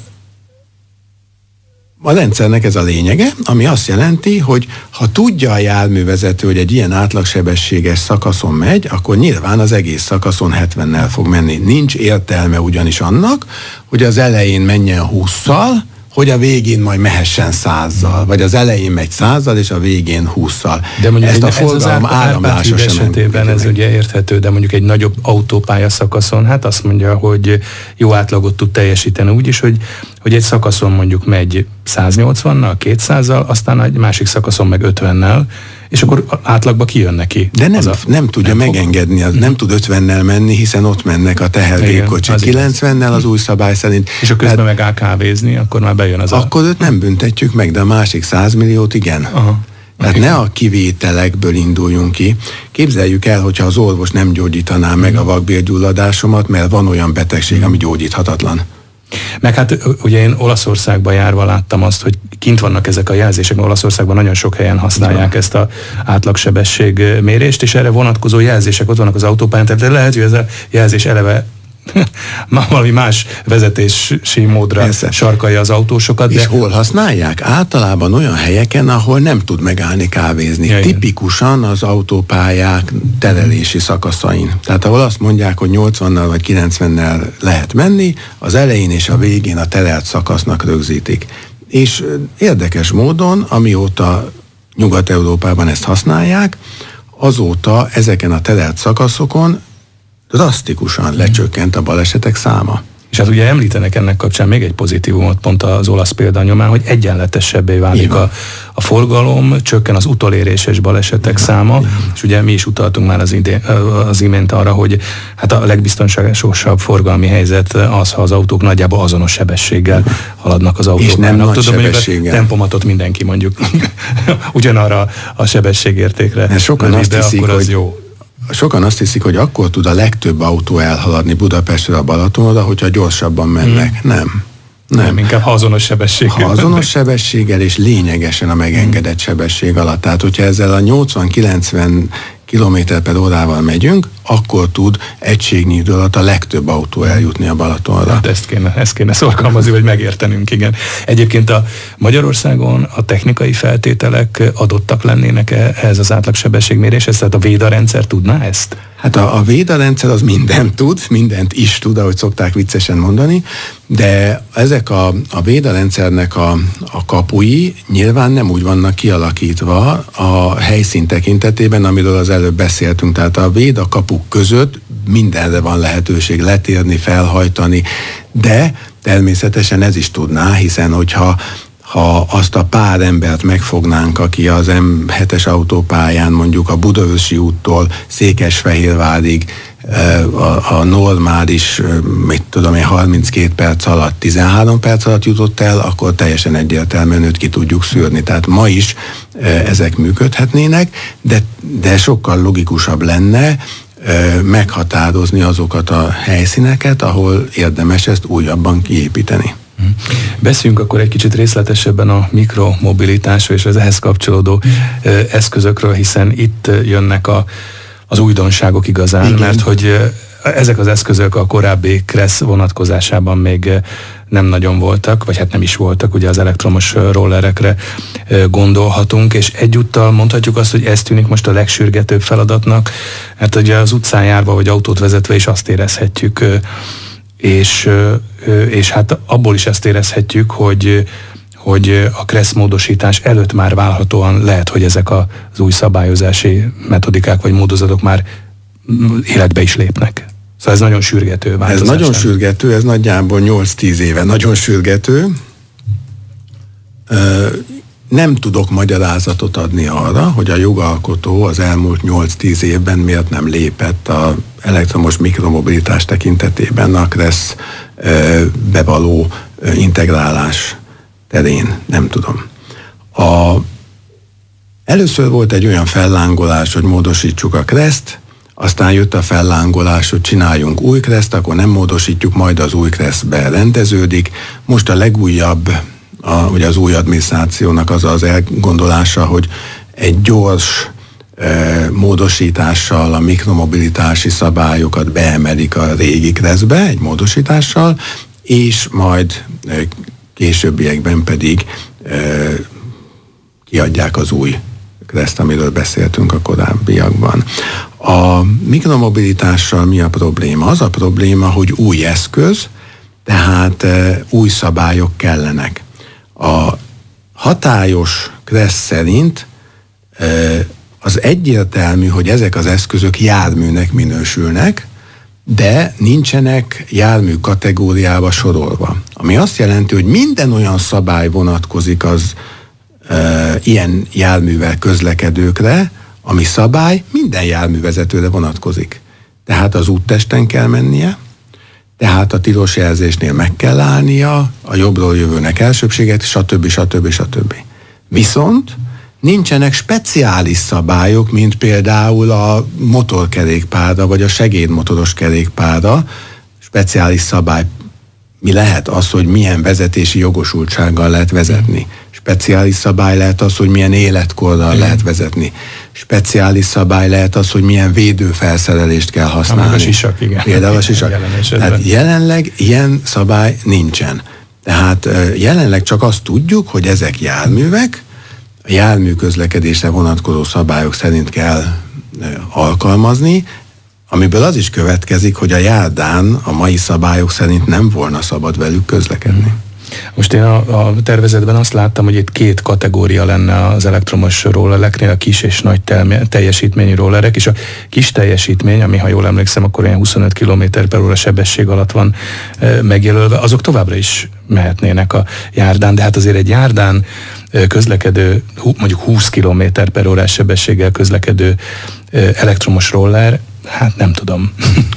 a rendszernek ez a lényege, ami azt jelenti, hogy ha tudja a járművezető, hogy egy ilyen átlagsebességes szakaszon megy, akkor nyilván az egész szakaszon hetvennel fog menni. Nincs értelme ugyanis annak, hogy az elején menjen hússzal, hogy a végén majd mehessen százzal, vagy az elején megy százzal, és a végén hússzal. De mondjuk ezt a ez forgalom áramlása sem esetében ez ugye érthető, de mondjuk egy nagyobb autópálya szakaszon, hát azt mondja, hogy jó átlagot tud teljesíteni úgy is, hogy, hogy egy szakaszon mondjuk megy száznyolcvannal, kétszázzal, aztán egy másik szakaszon meg ötvennel, és akkor átlagba kijön neki. De nem, a, nem tudja nem megengedni, az, nem tud ötvennel menni, hiszen ott mennek a tehergépkocsik kilencvennel az új szabály szerint. És a közben meg elkávézni, akkor már bejön az Akkor a... őt nem büntetjük meg, de a másik száz milliót igen. Aha. Tehát okay. ne a kivételekből induljunk ki. Képzeljük el, hogyha az orvos nem gyógyítaná meg mm. a vakbélgyulladásomat, mert van olyan betegség, ami gyógyíthatatlan. Meg hát ugye én Olaszországban járva láttam azt, hogy kint vannak ezek a jelzések, mert Olaszországban nagyon sok helyen használják ja. ezt a átlagsebesség mérést, és erre vonatkozó jelzések ott vannak az autópályán, tehát lehet, hogy ez a jelzés eleve valami más vezetési módra Persze. sarkalja az autósokat. És de... hol használják? Általában olyan helyeken, ahol nem tud megállni kávézni. Ja, Tipikusan az autópályák terelési szakaszain. Tehát ahol azt mondják, hogy nyolcvannal vagy kilencvennel lehet menni, az elején és a végén a terelt szakasznak rögzítik. És érdekes módon, amióta Nyugat-Európában ezt használják, azóta ezeken a terelt szakaszokon drasztikusan lecsökkent a balesetek száma. És hát ugye említenek ennek kapcsán még egy pozitívumot pont az olasz példa nyomán, hogy egyenletesebbé válik a, a forgalom, csökken az utoléréses balesetek Igen. száma, Igen. és ugye mi is utaltunk már az, idén, az imént arra, hogy hát a legbiztonságosabb forgalmi helyzet az, ha az autók nagyjából azonos sebességgel Igen. haladnak az autók. És nem nagy Tudom, sebességgel. A tempomatot mindenki mondjuk ugyanarra a sebességértékre. Sokan azt hiszik, akkor az hogy jó. Sokan azt hiszik, hogy akkor tud a legtöbb autó elhaladni Budapestről a Balatonra, hogyha gyorsabban mennek. Hmm. Nem. Nem. Nem, inkább ha azonos sebességgel. Ha azonos sebességgel és lényegesen a megengedett sebesség alatt. Tehát, hogyha ezzel a nyolcvan-kilencven kilométer per órával megyünk, akkor tud egységnyi idő alatt a legtöbb autó eljutni a Balatonra. Hát ezt kéne, ezt kéne szorgalmazni, vagy megértenünk, igen. Egyébként a Magyarországon a technikai feltételek adottak lennének ehhez az átlagsebességméréshez, tehát a Véda rendszer tudná ezt? Hát a, a Véda rendszer az mindent tud, mindent is tud, ahogy szokták viccesen mondani, de ezek a, a Véda rendszernek a, a kapui nyilván nem úgy vannak kialakítva a helyszín tekintetében, amiről az előbb beszéltünk, tehát a Véda kapuk között mindenre van lehetőség letérni, felhajtani, de természetesen ez is tudná, hiszen hogyha ha azt a pár embert megfognánk, aki az M hetes autópályán mondjuk a Budaörsi úttól Székesfehérvárig a, a normális, mit tudom én, harminckét perc alatt, tizenhárom perc alatt jutott el, akkor teljesen egyértelműen őt ki tudjuk szűrni. Tehát ma is ezek működhetnének, de, de sokkal logikusabb lenne meghatározni azokat a helyszíneket, ahol érdemes ezt újabban kiépíteni. Beszéljünk akkor egy kicsit részletesebben a mikromobilitásról és az ehhez kapcsolódó eszközökről, hiszen itt jönnek a, az újdonságok igazán, igen. Mert hogy ezek az eszközök a korábbi Kressz vonatkozásában még nem nagyon voltak, vagy hát nem is voltak, ugye az elektromos rollerekre gondolhatunk, és egyúttal mondhatjuk azt, hogy ez tűnik most a legsürgetőbb feladatnak, mert ugye az utcán járva, vagy autót vezetve is azt érezhetjük, és, és hát abból is ezt érezhetjük, hogy, hogy a Kressz módosítás előtt már várhatóan lehet, hogy ezek az új szabályozási metodikák vagy módozatok már életbe is lépnek. Szóval ez nagyon sürgető változás. Ez nagyon sürgető, ez nagyjából nyolc-tíz éve nagyon sürgető. Nem tudok magyarázatot adni arra, hogy a jogalkotó az elmúlt nyolc-tíz évben miért nem lépett az elektromos mikromobilitás tekintetében a Kressz bevaló integrálás terén. Nem tudom. A, először volt egy olyan fellángolás, hogy módosítsuk a Kreszt, aztán jött a fellángolás, hogy csináljunk új Kreszt, akkor nem módosítjuk, majd az új Kresszbe rendeződik. Most a legújabb, a, ugye az új adminisztrációnak az az elgondolása, hogy egy gyors e, módosítással a mikromobilitási szabályokat beemelik a régi Kresszbe, egy módosítással, és majd e, későbbiekben pedig e, kiadják az új Kreszt, amiről beszéltünk a korábbiakban. A mikromobilitással mi a probléma? Az a probléma, hogy új eszköz, tehát e, új szabályok kellenek. A hatályos Kressz szerint e, az egyértelmű, hogy ezek az eszközök járműnek minősülnek, de nincsenek jármű kategóriába sorolva. Ami azt jelenti, hogy minden olyan szabály vonatkozik az e, ilyen járművel közlekedőkre, ami szabály minden járművezetőre vonatkozik. Tehát az úttesten kell mennie, tehát a tilos jelzésnél meg kell állnia, a jobbról jövőnek elsőbséget, stb. stb. stb. Viszont nincsenek speciális szabályok, mint például a motorkerékpárra, vagy a segédmotoros kerékpárra, speciális szabály. Mi lehet az, hogy milyen vezetési jogosultsággal lehet vezetni. Speciális szabály lehet az, hogy milyen életkorral igen. lehet vezetni. Speciális szabály lehet az, hogy milyen védőfelszerelést kell használni. A sisak, igen. Például a sisak. Tehát jelenleg ilyen szabály nincsen. Tehát jelenleg csak azt tudjuk, hogy ezek járművek, a jármű közlekedésre vonatkozó szabályok szerint kell alkalmazni, amiből az is következik, hogy a járdán a mai szabályok szerint nem volna szabad velük közlekedni. Most én a, a tervezetben azt láttam, hogy itt két kategória lenne az elektromos rollereknél, a kis és nagy teljesítményű rollerek, és a kis teljesítmény, ami ha jól emlékszem, akkor olyan huszonöt kilométer per óra sebesség alatt van e, megjelölve, azok továbbra is mehetnének a járdán, de hát azért egy járdán közlekedő, mondjuk húsz kilométer per órás sebességgel közlekedő elektromos roller, hát nem tudom.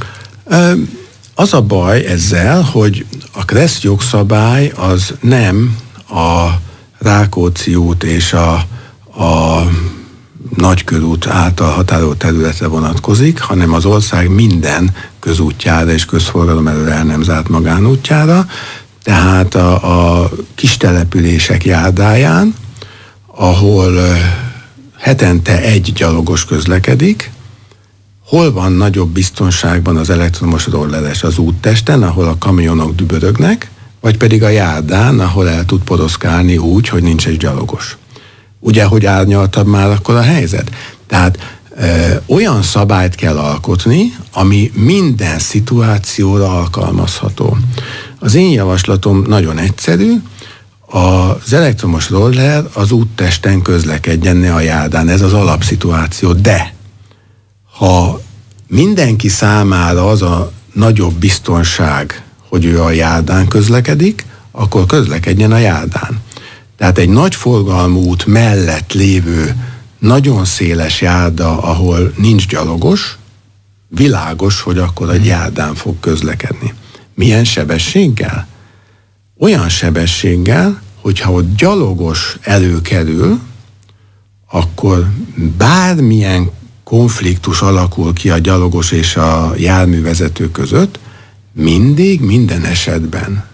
Az a baj ezzel, hogy a Kressz jogszabály az nem a Rákóczi út és a, a Nagykörút által határolt területre vonatkozik, hanem az ország minden közútjára és közforgalom elől el nem zárt magánútjára, tehát a, a kis települések járdáján, ahol hetente egy gyalogos közlekedik, hol van nagyobb biztonságban az elektromos rolleres, az úttesten, ahol a kamionok dübörögnek, vagy pedig a járdán, ahol el tud poroszkálni úgy, hogy nincs egy gyalogos. Ugye, hogy árnyaltabb már akkor a helyzet? Tehát ö, olyan szabályt kell alkotni, ami minden szituációra alkalmazható. Az én javaslatom nagyon egyszerű, az elektromos roller az úttesten közlekedjen, ne a járdán, ez az alapszituáció, de ha mindenki számára az a nagyobb biztonság, hogy ő a járdán közlekedik, akkor közlekedjen a járdán. Tehát egy nagy forgalmú út mellett lévő nagyon széles járda, ahol nincs gyalogos, világos, hogy akkor egy járdán fog közlekedni. Milyen sebességgel? Olyan sebességgel, hogyha ott gyalogos előkerül, akkor bármilyen konfliktus alakul ki a gyalogos és a járművezető között, mindig, minden esetben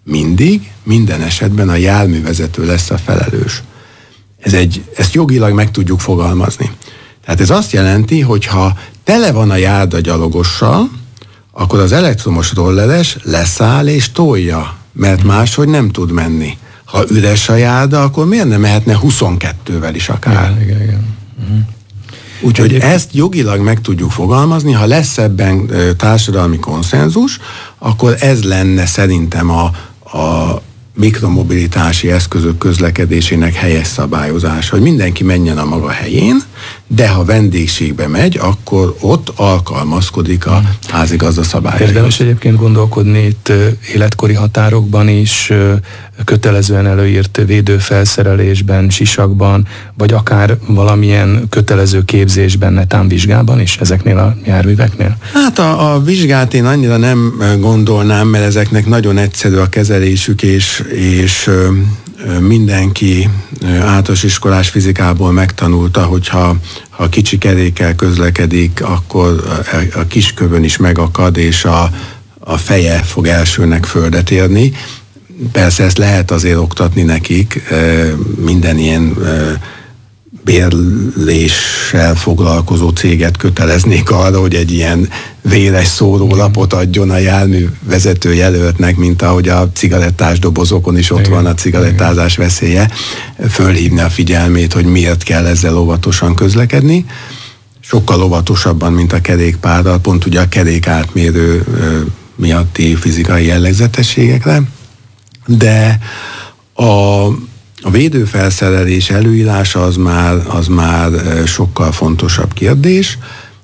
mindig, minden esetben a járművezető lesz a felelős. Ez egy, ezt jogilag meg tudjuk fogalmazni. Tehát ez azt jelenti, hogy ha tele van a járda gyalogossal, akkor az elektromos rolleres leszáll és tolja, mert máshogy nem tud menni. Ha üres a járda, akkor miért nem mehetne huszonkettővel is akár? Igen, igen, igen. Uh-huh. Úgyhogy Egyéb... ezt jogilag meg tudjuk fogalmazni, ha lesz ebben társadalmi konszenzus, akkor ez lenne szerintem a, a mikromobilitási eszközök közlekedésének helyes szabályozása, hogy mindenki menjen a maga helyén, de ha vendégségbe megy, akkor ott alkalmazkodik a házigazda szabályaihoz. Érdemes egyébként gondolkodni itt életkori határokban is, kötelezően előírt védőfelszerelésben, sisakban, vagy akár valamilyen kötelező képzésben, netánvizsgában is ezeknél a járműveknél? Hát a, a vizsgát én annyira nem gondolnám, mert ezeknek nagyon egyszerű a kezelésük, és, és mindenki általános iskolás fizikából megtanulta, hogyha ha kicsi kerékkel közlekedik, akkor a, a kiskövön is megakad, és a, a feje fog elsőnek földet érni. Persze ezt lehet azért oktatni nekik, minden ilyen bérléssel foglalkozó céget köteleznék arra, hogy egy ilyen véres szórólapot adjon a jármű vezető jelöltnek, mint ahogy a cigarettás dobozokon is ott igen, van a cigarettázás veszélye, fölhívni a figyelmét, hogy miért kell ezzel óvatosan közlekedni. Sokkal óvatosabban, mint a kerékpárral, pont ugye a kerék átmérő miatti fizikai jellegzetességekre, de a A védőfelszerelés előírása az már, az már sokkal fontosabb kérdés,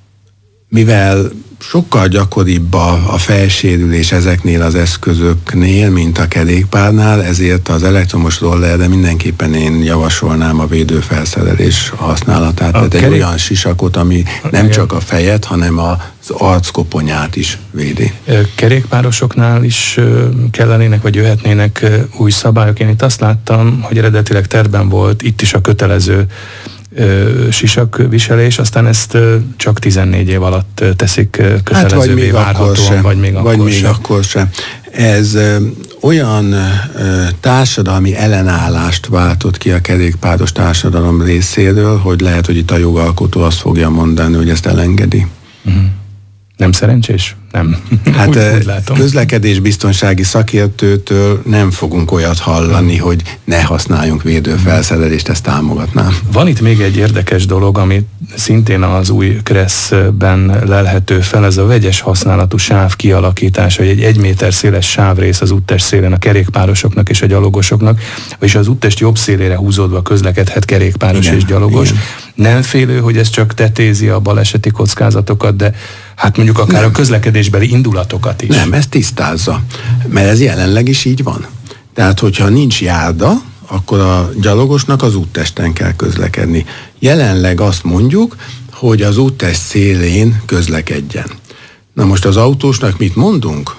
mivel sokkal gyakoribb a, a fejsérülés ezeknél az eszközöknél, mint a kerékpárnál, ezért az elektromos rollerre mindenképpen én javasolnám a védőfelszerelés használatát. A Tehát kerék... egy olyan sisakot, ami nem Igen. csak a fejet, hanem az arckoponyát is védi. Kerékpárosoknál is kellenének, vagy jöhetnének új szabályok. Én itt azt láttam, hogy eredetileg tervben volt itt is a kötelező sisakviselés, aztán ezt csak tizennégy év alatt teszik kötelezővé hát várhatóan, vagy még akkor vagy még sem. akkor sem. Ez ö, olyan ö, társadalmi ellenállást váltott ki a kerékpáros társadalom részéről, hogy lehet, hogy itt a jogalkotó azt fogja mondani, hogy ezt elengedi. Uh-huh. Nem szerencsés? Nem. Hát úgy, úgy látom. Közlekedésbiztonsági szakértőtől nem fogunk olyat hallani, hmm. hogy ne használjunk védőfelszerelést, ezt támogatnám. Van itt még egy érdekes dolog, ami szintén az új Kresszben lelhető fel, ez a vegyes használatú sáv kialakítása, hogy egy egy méter széles sávrész az úttest szélén a kerékpárosoknak és a gyalogosoknak, vagyis az úttest jobb szélére húzódva közlekedhet kerékpáros igen, és gyalogos. Igen. Nem félő, hogy ez csak tetézi a baleseti kockázatokat, de hát mondjuk akár nem. a közlekedésbeli indulatokat is. Nem, ez tisztázza, mert ez jelenleg is így van. Tehát, hogyha nincs járda, akkor a gyalogosnak az úttesten kell közlekedni. Jelenleg azt mondjuk, hogy az úttest szélén közlekedjen. Na most az autósnak mit mondunk?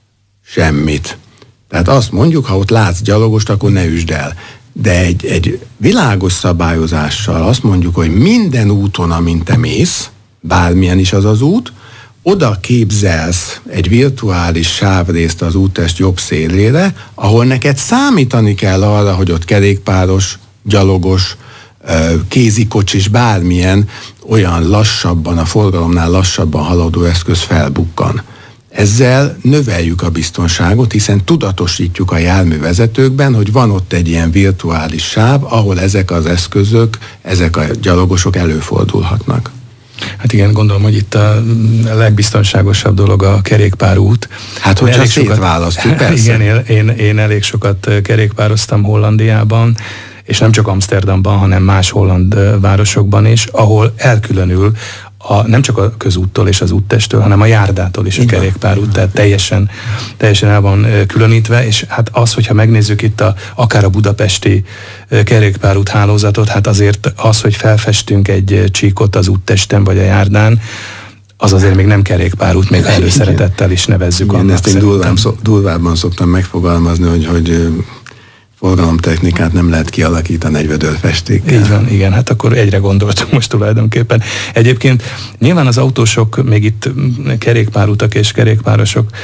Semmit. Tehát azt mondjuk, ha ott látsz gyalogost, akkor ne üsd el. De egy, egy világos szabályozással azt mondjuk, hogy minden úton, amint te mész, bármilyen is az az út, oda képzelsz egy virtuális sávrészt az úttest jobb szélére, ahol neked számítani kell arra, hogy ott kerékpáros, gyalogos, kézikocsis, bármilyen olyan lassabban, a forgalomnál lassabban haladó eszköz felbukkan. Ezzel növeljük a biztonságot, hiszen tudatosítjuk a járművezetőkben, hogy van ott egy ilyen virtuális sáv, ahol ezek az eszközök, ezek a gyalogosok előfordulhatnak. Hát igen, gondolom, hogy itt a legbiztonságosabb dolog a kerékpárút. Hát, hogyha szétválasztjuk, persze. Igen, én, én elég sokat kerékpároztam Hollandiában, és nem csak Amsterdamban, hanem más holland városokban is, ahol elkülönül a, nem csak a közúttól és az úttestől, hanem a járdától is a kerékpárút, tehát teljesen, teljesen el van különítve, és hát az, hogyha megnézzük itt a, akár a budapesti kerékpárút hálózatot, hát azért az, hogy felfestünk egy csíkot az úttesten vagy a járdán, az azért még nem kerékpárút, még előszeretettel is nevezzük igen, annak. Ezt én durván, durvábban szoktam megfogalmazni, hogy, hogy forgalomtechnikát nem lehet kialakítani egy vödörfestékkel. Így van, igen, hát akkor egyre gondoltunk most tulajdonképpen. Egyébként nyilván az autósok, még itt kerékpárutak és kerékpárosok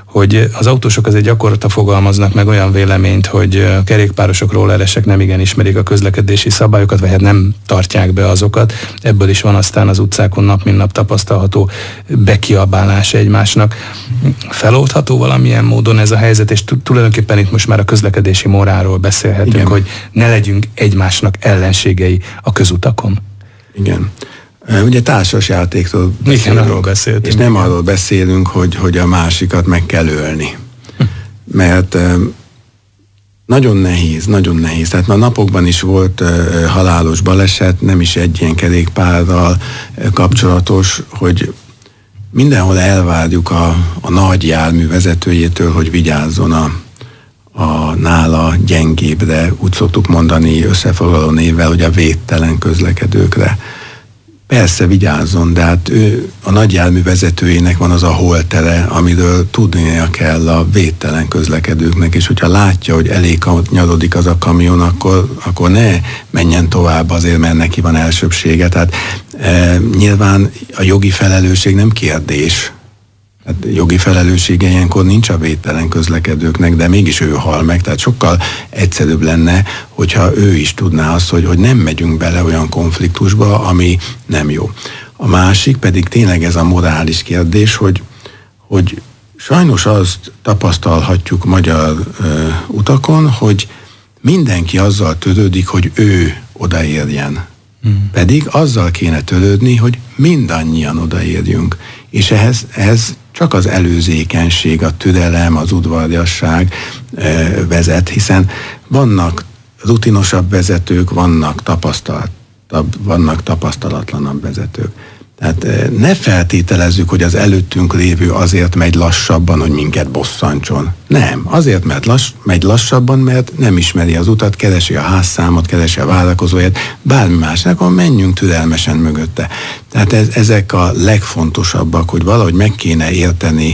hogy az autósok azért gyakorta fogalmaznak meg olyan véleményt, hogy kerékpárosok, rolleresek nem igen ismerik a közlekedési szabályokat, vagy hát nem tartják be azokat. Ebből is van aztán az utcákon nap mint nap tapasztalható bekiabálás egymásnak. Feloldható valamilyen módon ez a helyzet, és tulajdonképpen itt most már a közlekedési morálról beszélhetünk, igen, hogy ne legyünk egymásnak ellenségei a közutakon. Igen. Ugye társas játéktól beszélünk, beszélünk, és nem arról beszélünk, hogy, hogy a másikat meg kell ölni. Mert nagyon nehéz, nagyon nehéz. Tehát már napokban is volt halálos baleset, nem is egy ilyen kerékpárral kapcsolatos, hogy mindenhol elvárjuk a, a nagy jármű vezetőjétől, hogy vigyázzon a, a nála gyengébbre, úgy szoktuk mondani összefoglaló névvel, hogy a védtelen közlekedőkre. Persze vigyázzon, de hát ő, a nagy jármű vezetőjének van az a holtere, amiről tudnia kell a védtelen közlekedőknek, és hogyha látja, hogy elég nyarodik az a kamion, akkor, akkor ne menjen tovább azért, mert neki van elsőbsége. Tehát e, nyilván a jogi felelősség nem kérdés. Hát jogi felelőssége ilyenkor nincs a védtelen közlekedőknek, de mégis ő hal meg, tehát sokkal egyszerűbb lenne, hogyha ő is tudná azt, hogy, hogy nem megyünk bele olyan konfliktusba, ami nem jó. A másik pedig tényleg ez a morális kérdés, hogy, hogy sajnos azt tapasztalhatjuk magyar ö, utakon, hogy mindenki azzal törődik, hogy ő odaérjen. Hmm. Pedig azzal kéne törődni, hogy mindannyian odaérjünk. És ehhez, ehhez csak az előzékenység, a türelem, az udvariasság e, vezet, hiszen vannak rutinosabb vezetők, vannak tapasztaltabb, vannak tapasztalatlanabb vezetők. Tehát e, ne feltételezzük, hogy az előttünk lévő azért megy lassabban, hogy minket bosszantson. Nem, azért mert lass, megy lassabban, mert nem ismeri az utat, keresi a házszámot, keresi a várakozóját, bármi másnak, akkor menjünk türelmesen mögötte. Tehát ez, ezek a legfontosabbak, hogy valahogy meg kéne érteni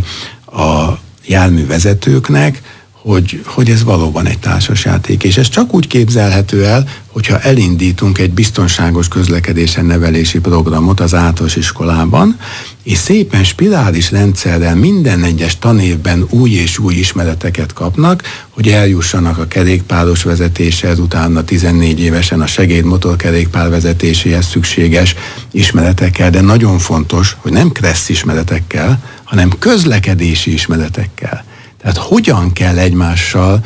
a járművezetőknek, hogy, hogy ez valóban egy társasjáték. És ez csak úgy képzelhető el, hogyha elindítunk egy biztonságos közlekedésen nevelési programot az általános iskolában, és szépen spirális rendszerrel minden egyes tanévben új és új ismereteket kapnak, hogy eljussanak a kerékpáros vezetéshez, utána tizennégy évesen a segédmotorkerékpár vezetéséhez szükséges ismeretekkel, de nagyon fontos, hogy nem kressz ismeretekkel, hanem közlekedési ismeretekkel. Tehát hogyan kell egymással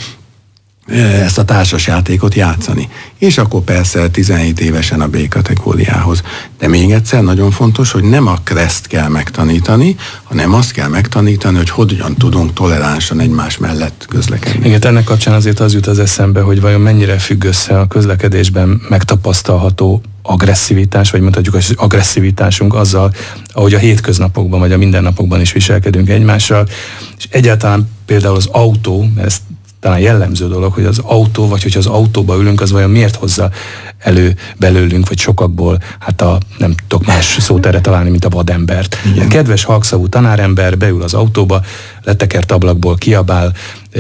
ezt a társasjátékot játszani. És akkor persze tizenhét évesen a B kategóriához. De még egyszer nagyon fontos, hogy nem a kreszt kell megtanítani, hanem azt kell megtanítani, hogy hogyan tudunk toleránsan egymás mellett közlekedni. Igen, ennek kapcsán azért az jut az eszembe, hogy vajon mennyire függ össze a közlekedésben megtapasztalható agresszivitás, vagy mondhatjuk az agresszivitásunk azzal, ahogy a hétköznapokban, vagy a mindennapokban is viselkedünk egymással, és egyáltalán például az autó, ez talán jellemző dolog, hogy az autó, vagy hogyha az autóba ülünk, az vajon miért hozza elő belőlünk, vagy sokakból, hát a, nem tudok más szót erre találni, mint a vadembert. Igen. Kedves halkszavú tanárember beül az autóba, letekert ablakból kiabál,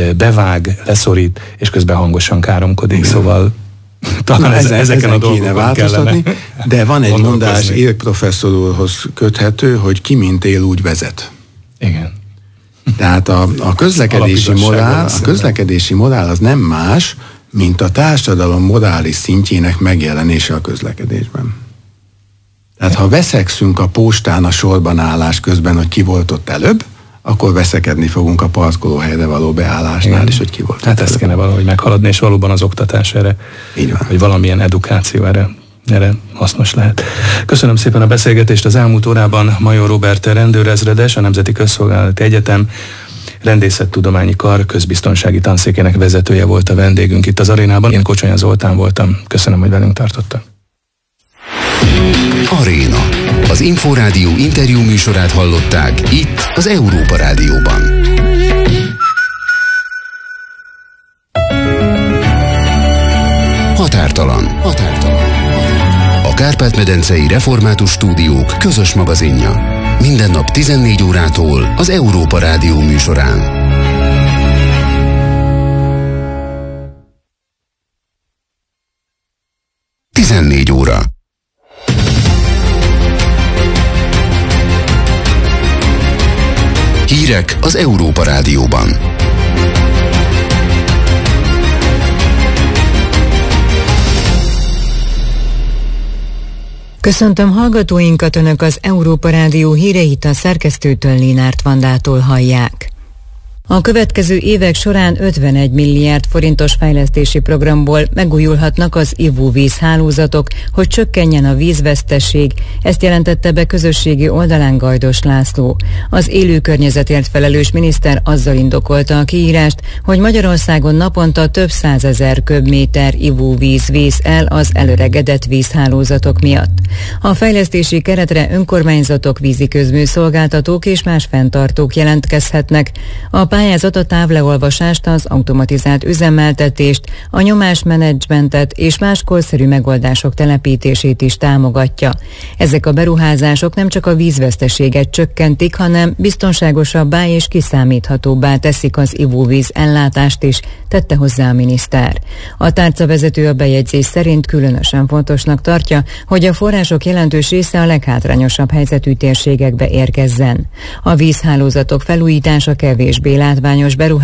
bevág, leszorít, és közben hangosan káromkodik, igen. Szóval talán ez, ezen, ezeken a dolgokon kellene. De van egy mondás, Érk professzor úrhoz köthető, hogy ki mint él, úgy vezet. Igen. Tehát a, a, közlekedési morál, a közlekedési morál az nem más, mint a társadalom morális szintjének megjelenése a közlekedésben. Tehát ha veszekszünk a postán a sorban állás közben, hogy ki volt ott előbb, akkor veszekedni fogunk a parkolóhelyre való beállásnál. Igen. is, hogy ki volt. Hát ezt kéne valahogy meghaladni, és valóban az oktatás erre, így van. Vagy valamilyen edukáció erre, erre hasznos lehet. Köszönöm szépen a beszélgetést. Az elmúlt órában Major Róbert rendőrezredes, a Nemzeti Közszolgálati Egyetem Rendészettudományi Kar közbiztonsági tanszékének vezetője volt a vendégünk itt az arénában. Én Kocsonya Zoltán voltam. Köszönöm, hogy velünk tartottak. Aréna. Az Inforádió interjú műsorát hallották itt az Európa Rádióban. Határtalan. Határtalan. A Kárpát-medencei Református Stúdiók közös magazinja. Minden nap tizennégy órától az Európa Rádió műsorán. tizennégy óra. Hírek Hírek az Európa Rádióban. Köszöntöm hallgatóinkat, Önök az Európa Rádió híreit a szerkesztőtől, Lénárt Vandától hallják. A következő évek során ötvenegy milliárd forintos fejlesztési programból megújulhatnak az ivóvíz hálózatok, hogy csökkenjen a vízveszteség, ezt jelentette be közösségi oldalán Gajdos László. Az élő környezetért felelős miniszter azzal indokolta a kiírást, hogy Magyarországon naponta több százezer köbméter ivóvíz vész el az elöregedett vízhálózatok miatt. A fejlesztési keretre önkormányzatok, vízi közműszolgáltatók és más fenntartók jelentkezhetnek. A pályázat a távleolvasást, az automatizált üzemeltetést, a nyomásmenedzsmentet és más korszerű megoldások telepítését is támogatja. Ezek a beruházások nem csak a vízveszteséget csökkentik, hanem biztonságosabbá és kiszámíthatóbbá teszik az ivóvíz ellátást is, tette hozzá a miniszter. A tárcavezető a bejegyzés szerint különösen fontosnak tartja, hogy a források jelentős része a leghátrányosabb helyzetű térségekbe érkezzen. A vízhálózatok felújítása kevésbé látványos beruházás,